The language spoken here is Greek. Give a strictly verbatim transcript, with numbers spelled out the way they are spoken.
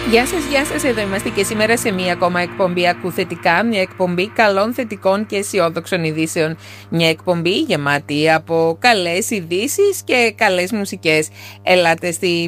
Γεια σας, γεια σας, εδώ είμαστε και σήμερα σε μία ακόμα εκπομπή Ακού Θετικά, μια εκπομπή καλών, θετικών και αισιόδοξων ειδήσεων. Μια εκπομπή γεμάτη από καλές ειδήσεις και καλές μουσικές. Ελάτε στη